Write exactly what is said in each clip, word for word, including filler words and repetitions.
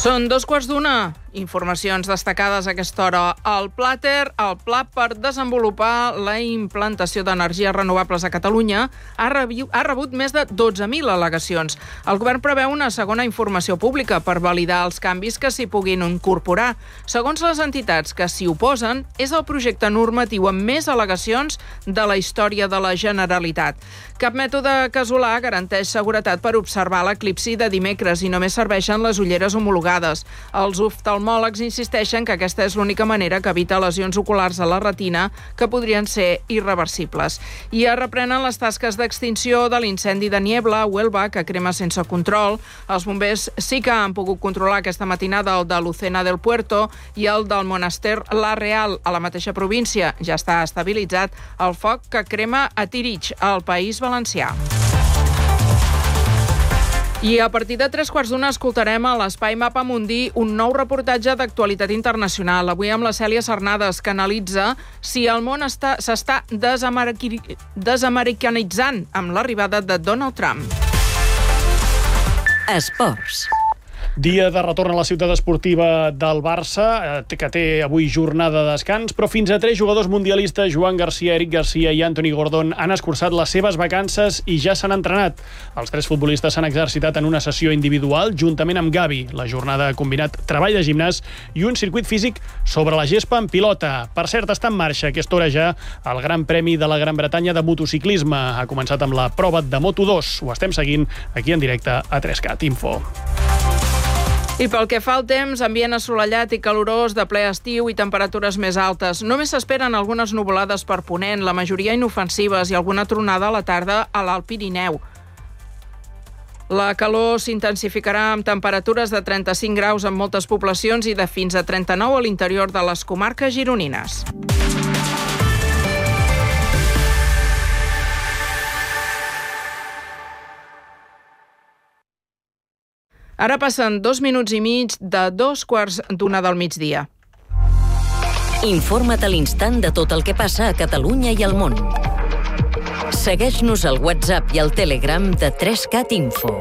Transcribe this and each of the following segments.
Són dos quarts d'una. Informacions destacades a aquesta hora. El Plater, el Pla per desenvolupar la implantació d'energies renovables a Catalunya, ha, rebi, ha rebut més de dotze mil al·legacions. El govern preveu una segona informació pública per validar els canvis que s'hi puguin incorporar. Segons les entitats que s'hi oposen, és el projecte normatiu amb més al·legacions de la història de la Generalitat. Cap mètode casolà garanteix seguretat per observar l'eclipsi de dimecres i només serveixen les ulleres homologades. Els oftalmòlegs insisteixen que aquesta és l'única manera que evita lesions oculars a la retina que podrien ser irreversibles. I es reprenen les tasques d'extinció de l'incendi de Niebla a Huelva, que crema sense control. Els bombers sí que han pogut controlar aquesta matinada el de Lucena del Puerto i el del Monaster La Real, a la mateixa província. Ja està estabilitzat el foc que crema a Tirich, al País Valencià. I a partir de tres quarts d'una escoltarem a l'Espai Mapa Mundi un nou reportatge d'actualitat internacional. Avui amb la Cèlia Sarnades, que analitza si el món està, s'està desameric... desamericanitzant amb l'arribada de Donald Trump. Esports. Dia de retorn a la ciutat esportiva del Barça, que té avui jornada de descans, però fins a tres jugadors mundialistes, Joan Garcia, Eric Garcia i Anthony Gordon, han escurçat les seves vacances i ja s'han entrenat. Els tres futbolistes s'han exercitat en una sessió individual juntament amb Gavi. La jornada ha combinat treball de gimnàs i un circuit físic sobre la gespa en pilota. Per cert, està en marxa a aquesta hora ja el Gran Premi de la Gran Bretanya de motociclisme. Ha començat amb la prova de Moto dos. Ho estem seguint aquí en directe a tres cat Info. I pel que fa al temps, ambient assolellat i calorós de ple estiu i temperatures més altes. Només s'esperen algunes nuvolades per ponent, la majoria inofensives, i alguna tronada a la tarda a l'Alt Pirineu. La calor s'intensificarà amb temperatures de trenta-cinc graus en moltes poblacions i de fins a trenta-nou a l'interior de les comarques gironines. Ara passen dos minuts i mig de dos quarts d'una del migdia. Informa't a l'instant de tot el que passa a Catalunya i al món. Segueix-nos al WhatsApp i al Telegram de tres cat Info.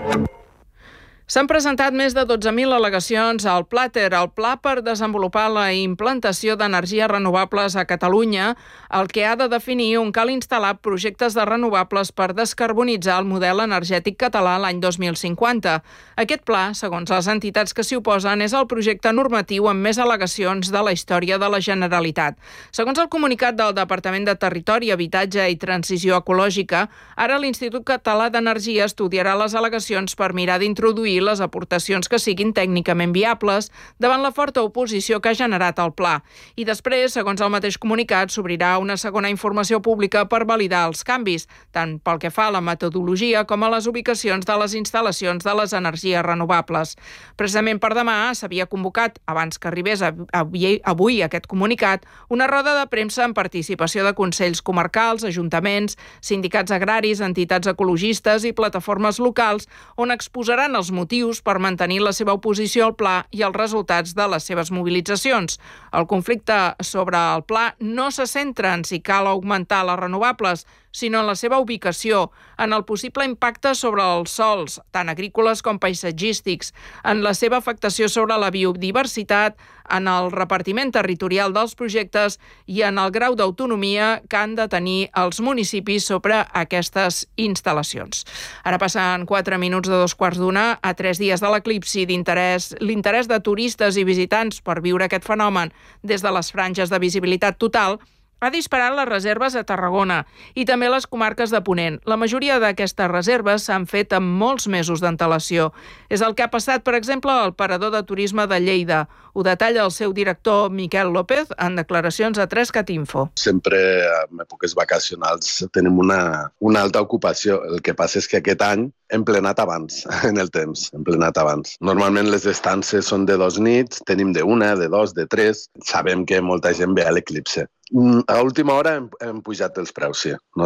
S'han presentat més de dotze mil al·legacions al Plater, el Pla per desenvolupar la implantació d'energies renovables a Catalunya, el que ha de definir on cal instal·lar projectes de renovables per descarbonitzar el model energètic català l'any dos mil cinquanta. Aquest pla, segons les entitats que s'hi oposen, és el projecte normatiu amb més al·legacions de la història de la Generalitat. Segons el comunicat del Departament de Territori, Habitatge i Transició Ecològica, ara l'Institut Català d'Energia estudiarà les al·legacions per mirar d'introduir les aportacions que siguin tècnicament viables davant la forta oposició que ha generat el pla. I després, segons el mateix comunicat, s'obrirà una segona informació pública per validar els canvis, tant pel que fa a la metodologia com a les ubicacions de les instal·lacions de les energies renovables. Precisament per demà s'havia convocat, abans que arribés avui, avui aquest comunicat, una roda de premsa amb participació de consells comarcals, ajuntaments, sindicats agraris, entitats ecologistes i plataformes locals, on exposaran els motius per mantenir la seva oposició al pla i els resultats de les seves mobilitzacions. El conflicte sobre el pla no se centra en si cal augmentar les renovables, sinó en la seva ubicació, en el possible impacte sobre els sòls, tant agrícoles com paisatgístics, en la seva afectació sobre la biodiversitat, en el repartiment territorial dels projectes i en el grau d'autonomia que han de tenir els municipis sobre aquestes instal·lacions. Ara passen quatre minuts de dos quarts d'una a tres dies de l'eclipsi d'interès. L'interès de turistes i visitants per viure aquest fenomen des de les franges de visibilitat total ha disparat les reserves a Tarragona i també a les comarques de Ponent. La majoria d'aquestes reserves s'han fet amb molts mesos d'antelació. És el que ha passat, per exemple, al Parador de Turisme de Lleida. Ho detalla el seu director, Miquel López, en declaracions a tres cat Info. Sempre en èpoques vacacionals tenim una, una alta ocupació. El que passa és que aquest any hem plenat abans, en el temps, hem plenat abans. Normalment les estances són de dos nits, tenim de una, de dos, de tres. Sabem que molta gent ve a l'eclipse. A última hora hem, hem pujat els preus, sí.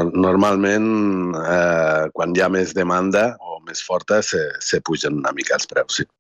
Normalment, eh, quan hi ha més demanda o més forta, se, se pugen una mica els preus, sí.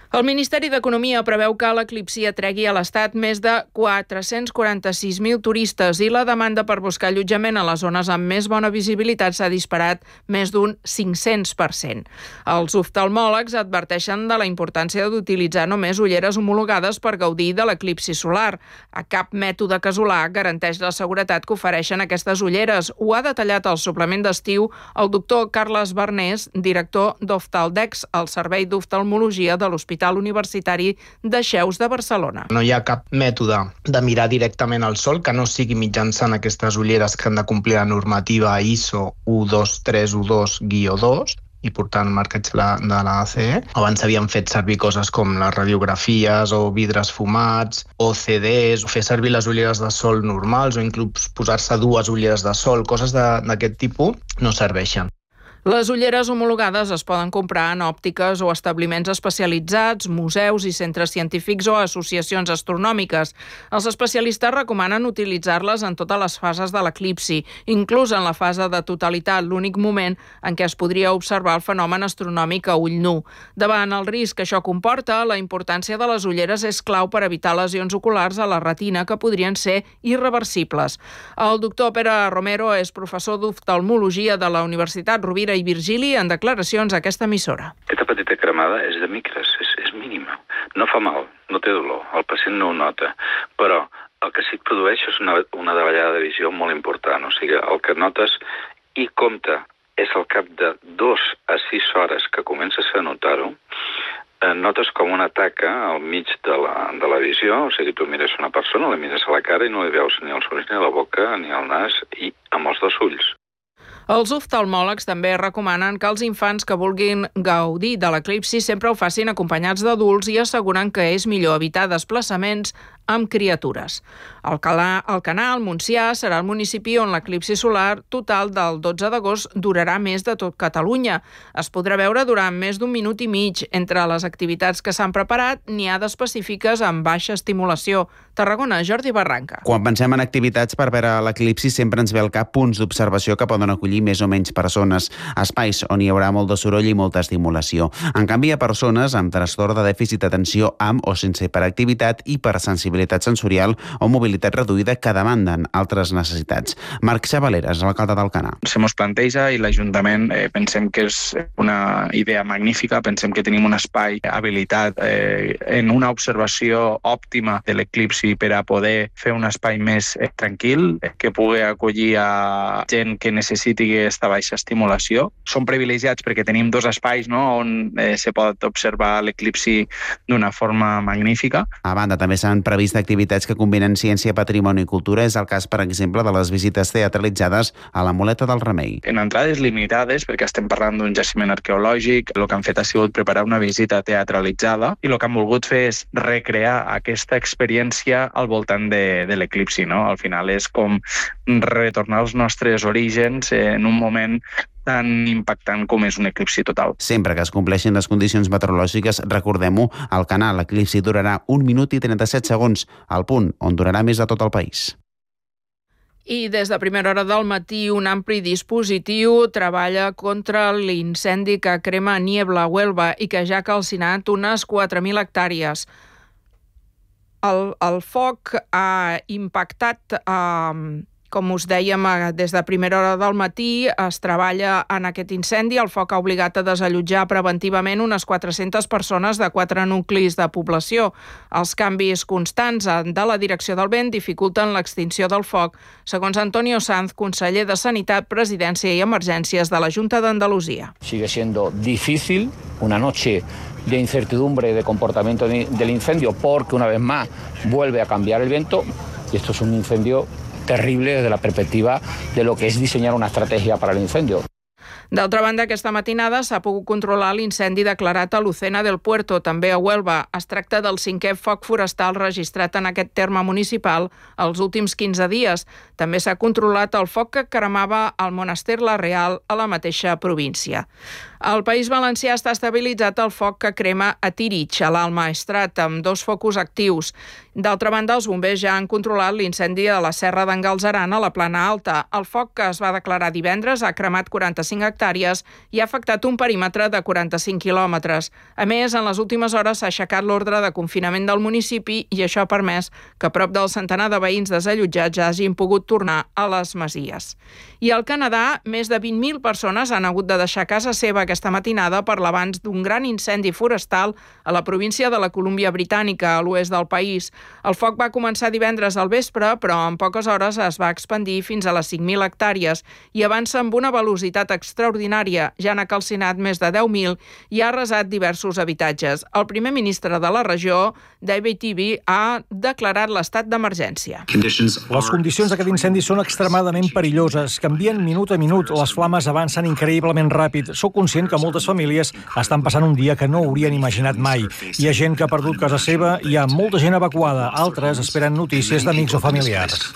El Ministeri d'Economia preveu que l'eclipsi atregui a l'Estat més de quatre-cents quaranta-sis mil turistes i la demanda per buscar allotjament a les zones amb més bona visibilitat s'ha disparat més d'un cinc-cents per cent. Els oftalmòlegs adverteixen de la importància d'utilitzar només ulleres homologades per gaudir de l'eclipsi solar. A cap mètode casolà garanteix la seguretat que ofereixen aquestes ulleres. Ho ha detallat al suplement d'estiu el doctor Carles Bernés, director d'Oftaldex, el Servei d'Oftalmologia de l'Hospital Universitari de Xeus de Barcelona. No hi ha cap mètode de mirar directament al sol que no sigui mitjançant aquestes ulleres que han de complir la normativa I S O un dos tres un dos guió dos i portant marcatge de la A C E. Abans s'havien fet servir coses com les radiografies o vidres fumats o C Ds, o fer servir les ulleres de sol normals o inclús posar-se dues ulleres de sol, coses d'aquest tipus no serveixen. Les ulleres homologades es poden comprar en òptiques o establiments especialitzats, museus i centres científics o associacions astronòmiques. Els especialistes recomanen utilitzar-les en totes les fases de l'eclipsi, inclús en la fase de totalitat, l'únic moment en què es podria observar el fenomen astronòmic a ull nu. Davant el risc que això comporta, la importància de les ulleres és clau per evitar lesions oculars a la retina que podrien ser irreversibles. El doctor Pere Romero és professor d'oftalmologia de la Universitat Rovira i Virgili en declaracions a aquesta emissora. Aquesta petita cremada és de micres, és, és mínima. No fa mal, no té dolor, el pacient no ho nota, però el que sí que produeix és una, una davallada de visió molt important. O sigui, el que notes i compte és al cap de dos a sis hores que comences a notar-ho, eh, notes com una taca al mig de la, de la visió, o sigui, tu mires una persona, la mires a la cara i no li veus ni els ulls, ni la boca, ni el nas, i amb els dos ulls. Els oftalmòlegs també recomanen que els infants que vulguin gaudir de l'eclipsi sempre ho facin acompanyats d'adults i asseguren que és millor evitar desplaçaments amb criatures. El Calà, el Canal, Montsià, serà el municipi on l'eclipsi solar total del dotze d'agost durarà més de tot Catalunya. Es podrà veure durant més d'un minut i mig. Entre les activitats que s'han preparat, n'hi ha d'específiques amb baixa estimulació. Tarragona, Jordi Barranca. Quan pensem en activitats per veure l'eclipsi sempre ens ve al cap punts d'observació que poden acollir més o menys persones, espais on hi haurà molt de soroll i molta estimulació. En canvi, hi ha persones amb trastorn de dèficit d'atenció amb o sense hiperactivitat, hipersensibilitat sensorial o mobilitat reduïda que demanden altres necessitats. Marc Xavaleres, alcalde d'Alcanar. Se mos planteja i l'Ajuntament eh, pensem que és una idea magnífica, pensem que tenim un espai habilitat eh, en una observació òptima de l'eclipsi per a poder fer un espai més eh, tranquil, eh, que pugui acollir a gent que necessiti aquesta baixa estimulació. Som privilegiats perquè tenim dos espais, no?, on eh, se pot observar l'eclipsi d'una forma magnífica. A banda, també s'han previst activitats que combinen ciència, patrimoni i cultura. És el cas, per exemple, de les visites teatralitzades a la Muleta del Remei. En entrades limitades, perquè estem parlant d'un jaciment arqueològic, el que han fet ha sigut preparar una visita teatralitzada i el que han volgut fer és recrear aquesta experiència al voltant de, de l'eclipsi, no? Al final és com retornar als nostres orígens en un moment tan impactant com és un eclipsi total. Sempre que es compleixin les condicions meteorològiques, recordem-ho, al Canal l'eclipsi durarà un minut i trenta-set segons, al punt on durarà més de tot el país. I des de primera hora del matí un ampli dispositiu treballa contra l'incendi que crema Niebla a Huelva i que ja ha calcinat unes quatre mil hectàrees. El, el foc ha impactat... Eh, Com us dèiem, des de primera hora del matí es treballa en aquest incendi. El foc ha obligat a desallotjar preventivament unes quatre-centes persones de quatre nuclis de població. Els canvis constants de la direcció del vent dificulten l'extinció del foc, segons Antonio Sanz, conseller de Sanitat, Presidència i Emergències de la Junta d'Andalusia. Sigue siendo difícil, una noche de incertidumbre de comportamiento del incendio, porque una vez más vuelve a cambiar el viento, y esto es un incendio terrible desde la perspectiva de lo que es diseñar una estrategia para el incendio. D'altra banda, aquesta matinada s'ha pogut controlar l'incendi declarat a Lucena del Puerto, també a Huelva. Es tracta del cinquè foc forestal registrat en aquest terme municipal els últims quinze dies. També s'ha controlat el foc que cremava al Monaster la Real a la mateixa província. Al País Valencià està estabilitzat el foc que crema a Tirich, a l'Alt Maestrat, amb dos focus actius. D'altra banda, els bombers ja han controlat l'incendi a la Serra d'en Galceran, a la Plana Alta. El foc, que es va declarar divendres, ha cremat quaranta-cinc hectàrees i ha afectat un perímetre de quaranta-cinc quilòmetres. A més, en les últimes hores s'ha aixecat l'ordre de confinament del municipi i això ha permès que prop del centenar de veïns desallotjats ja hagin pogut tornar a les masies. I al Canadà, més de vint mil persones han hagut de deixar casa seva aquesta matinada per l'avanç d'un gran incendi forestal a la província de la Colúmbia Britànica, a l'oest del país. El foc va començar divendres al vespre, però en poques hores es va expandir fins a les cinc mil hectàrees i avança amb una velocitat extraordinària. Ja n'ha calcinat més de deu mil i ha arrasat diversos habitatges. El primer ministre de la regió, David Eby, ha declarat l'estat d'emergència. Les condicions d'aquest incendi són extremadament perilloses. Canvien minut a minut, les flames avancen increïblement ràpid. Soc conscient que moltes famílies estan passant un dia que no haurien imaginat mai. Hi ha gent que ha perdut casa seva, hi ha molta gent evacuada, altres esperen notícies d'amics o familiars.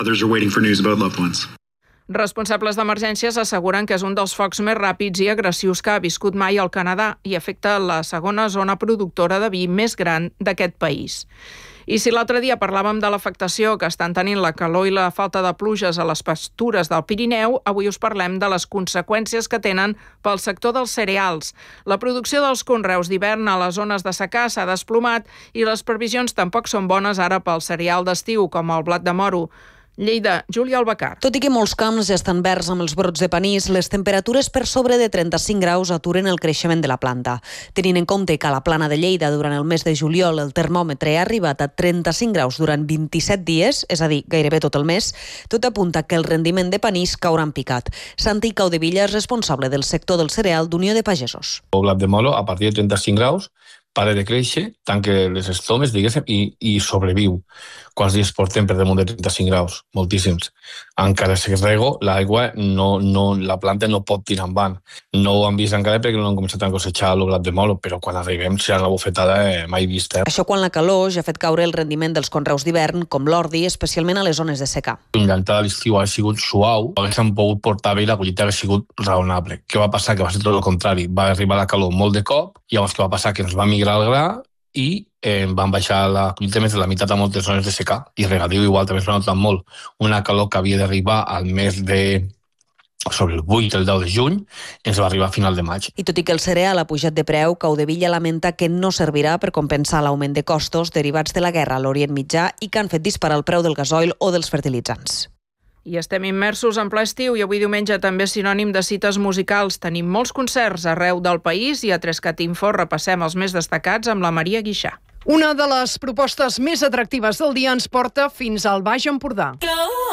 Responsables d'emergències asseguren que és un dels focs més ràpids i agressius que ha viscut mai al Canadà i afecta la segona zona productora de vi més gran d'aquest país. I si l'altre dia parlàvem de l'afectació que estan tenint la calor i la falta de pluges a les pastures del Pirineu, avui us parlem de les conseqüències que tenen pel sector dels cereals. La producció dels conreus d'hivern a les zones de secà s'ha desplomat i les previsions tampoc són bones ara pel cereal d'estiu, com el blat de moro. Lleida, Júlia Albacar. Tot i que molts camps ja estan verds amb els brots de panís, les temperatures per sobre de trenta-cinc graus aturen el creixement de la planta. Tenint en compte que a la Plana de Lleida durant el mes de juliol el termòmetre ha arribat a trenta-cinc graus durant vint-i-set dies, és a dir, gairebé tot el mes, tot apunta que el rendiment de panís caurà en picat. Santi Caudevilla és responsable del sector del cereal d'Unió de Pagesos. El blat de moro, a partir de trenta-cinc graus, para de créixer, tanca les estomes, diguéssim, i, i sobreviu. Quants dies portem per damunt de trenta-cinc graus? Moltíssims. Encara si rego, l'aigua, no, no, la planta no pot tirar endavant. No ho han vist encara perquè no han començat a cosechar el blat de moro, però quan arribem serà una bufetada eh, mai vista. Això quan la calor ja ha fet caure el rendiment dels conreus d'hivern, com l'ordi, especialment a les zones de secà. L'entrada a l'estiu ha sigut suau, haguéssim pogut portar bé i la collita ha sigut raonable. Què va passar? Que va ser tot el contrari. Va arribar la calor molt de cop, i llavors què va passar? Que ens va migrar el gra i eh, van baixar la collita més de la meitat a moltes zones de secà. I regadiu igual també es va notar molt. Una calor que havia d'arribar al mes de sobre el vuit o el deu de juny, ens va arribar a final de maig. I tot i que el cereal ha pujat de preu, Caudevilla lamenta que no servirà per compensar l'augment de costos derivats de la guerra a l'Orient Mitjà i que han fet disparar el preu del gasoil o dels fertilitzants. I estem immersos en ple estiu i avui diumenge també és sinònim de cites musicals. Tenim molts concerts arreu del país i a Trescat Info repassem els més destacats amb la Maria Guixà. Una de les propostes més atractives del dia ens porta fins al Baix Empordà.